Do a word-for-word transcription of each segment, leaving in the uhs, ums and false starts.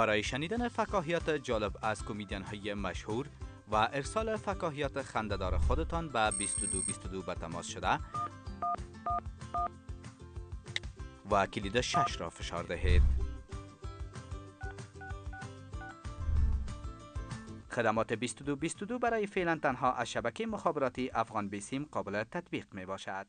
برای شنیدن فکاهیات جالب از کمدین های مشهور و ارسال فکاهیات خنده‌دار خودتان به بیست و دو بیست و دو به تماس شده و کلید شش را فشار دهید. خدمات بیست و دو بیست و دو برای فعلا تنها از شبکه مخابراتی افغان بیسیم قابل تطبیق می باشد.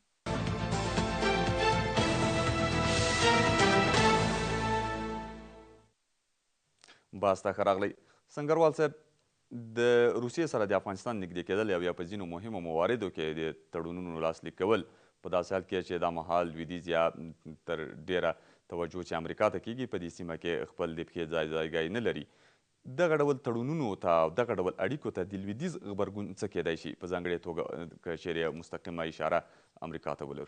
باز ته راغلی سنګروال صاحب د روسیې سره د افغانستان نږدې کېدل یا په ځینو مهمو مواردو کې د تړونونو لاسلیک کول په داسې حال کې چې دا مهال لویدیځ یا تر ډیره توجه چې امریکا ته کیږي په دې سیمه کې خپل د پښې ځای ځایګی نه لري. دغه ډول تړونونو ته او دغه ډول اړیکو ته د لویدیځ غبرګون څه کیدای شي په ځانګړې توګه که چیرې مستقیمه اشاره امریکا ته ولرو؟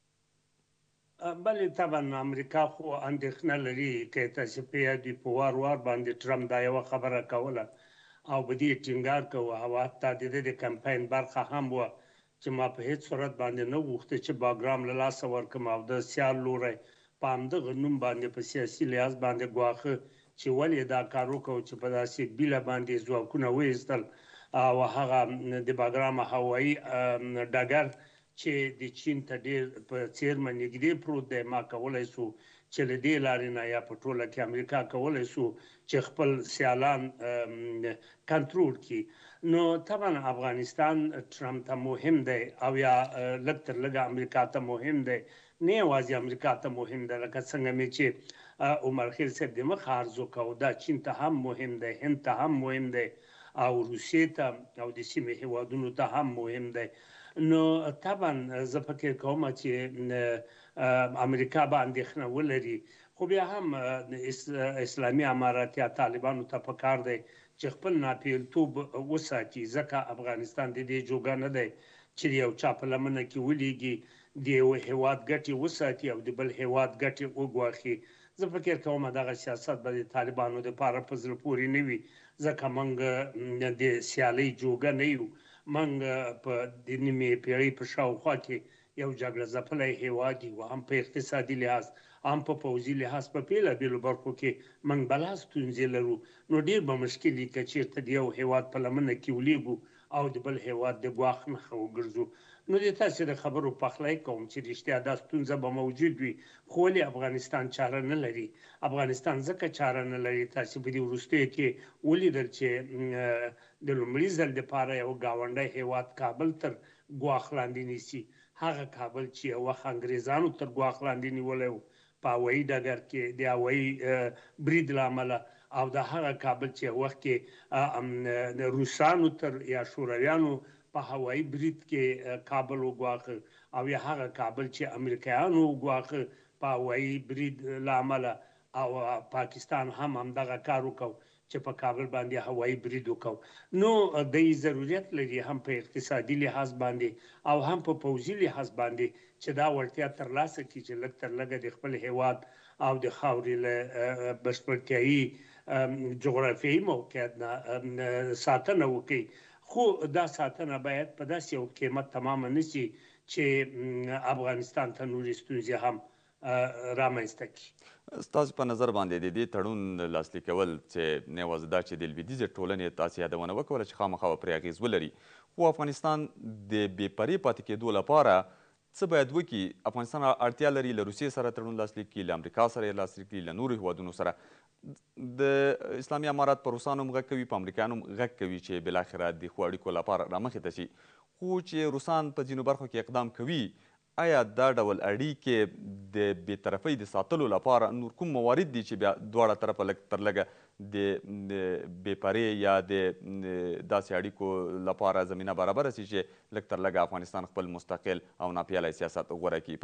بله طبعا امریکا خو اندېښنه لري که تاسې په یاد وي په وار وار باندې ټرمپ دا یوه خبره کوله او په دې ټینګار کوه او حتی د ده د کمپاین برخه هم وه چې ما په هېڅ صورت باندې نه غوښته چې باګرام له لاسه ورکړم او د سیال لوری په همدغه نوم باندې په سیاسي لحاظ باندې ګواښه چې ولې دا کار وکړو چې په داسې بیله باندې ځواکونه وایستل او هغه د باګرام هوایي ډګر چې د چین ته ډېر په څیرمه نږدې پروت دی ما کولی سو چې له دې لارې نه یا په ټوله کې امریکا کولی سو چې خپل سیالان کنټرول کړي. نو طبعا افغانستان ټرمپ ته مهم دی او یا لږ تر لږه امریکا ته مهم دی، نه یوازې امریکا ته مهم دی لکه څنګه مې چې عمر خیل صاحب د مخه عرض وکړو دا چین ته هم مهم دی، هند ته هم مهم دی او روسیې ته او د سیمې هیوادونو ته هم مهم دی. نو طبعا زه فکر کوم چې امریکا به اندېښنه ولري، خو بیا هم اسلامي امارات یا طالبانو ته پکار دی چې خپل ناپېلتوب وساتي، ځکه افغانستان د دې جوګه نه دی چې د یو چا په لمنه کې ولیږي، د یو هیواد ګټې وساتي او د بل هیواد ګټې وګواښي. زه فکر کوم دغه سیاست به د طالبانو دپاره په زړه پورې نه وي، ځکه موږ د سیالۍ جوګه نه یو، موږ په د نیمې پېړۍ په شاوخوا کې یو جګړه ځپلی هیواد یو، هم په اقتصادي لحاظ هم په پوځي لحاظ په بېلابېلو برخو کې موږ بلا ستونزې لرو. نو ډېر به مشکل وي که چېرته د یو هیواد په لمنه کې ولیږو او د بل هیواد د ګواښ نښه وګرځو. نو د تاسې د خبرو پخلی کوم چې رښتیا دا ستونزه به موجود وي، خو ولې افغانستان چاره نه لري؟ افغانستان ځکه چاره نه لري، تاسې په دې وروستیو کې ولیدل چې د لومړي ځل دپاره یو ګاونډی هیواد کابل تر ګواښ لاندې نیسي، هغه کابل چې یو وخت انګریزانو تر ګواښ لاندې نیولی و په هوایي ډګر کې د هوایي برید له امله، او د هغه کابل چې یو وخت کې روسانو تر یا شورویانو په هوایي برید کې کابل وګواښه، او یا هغه کابل چې امریکایانو وګواښه په هوایي برید له امله، او پاکستان هم همدغه کار وکړو چې په کابل باندې هوایي برید وکړو. نو دی ضرورت لري هم په اقتصادي لحاظ باندې او هم په پوځي لحاظ باندې چې دا وړتیا ترلاسه کړي چې لږ تر لږه د خپل هیواد او د خاورې له بشپړتیایي جغرافیایي موقعیت نه ساتنه وکړي. خو دا ساتنه باید په داسې یو قیمت تمامه نه شي چې افغانستان ته نورې ستونزې هم رامنځته کړي. ستاسو په نظر باندې د دې تړون لاسلیک کول چې نه یوازې دا چې د لویدیځې ټولنې تاسې یادونه وکوله چې خامخا به پرې اغېز ولري، خو افغانستان د بې پرې پاتې کېدو لپاره څه باید وکړي؟ افغانستان اړتیا لري له روسیې سره تړون لاسلیک کړي، له امریکا سره یې لاسلیک کړي، له نورو هیوادونو سره. د اسلامي امارات په روسانو هم غږ کوي، په امریکایانو هم غږ کوي چې بالاخره د ښو اړیکو لپاره رامخې ته شي، خو چې روسان په ځینو برخو کې اقدام کوي، آیا دا ډول اړیکې د بېطرفۍ د ساتلو لپاره نور کوم موارد دي چې بیا دواړه طرفه لږ تر لږه د بې پرې یا د داسې اړیکو لپاره زمینه برابره شي چې لږ تر لږه افغانستان خپل مستقل او ناپیالی سیاست غوره کړي؟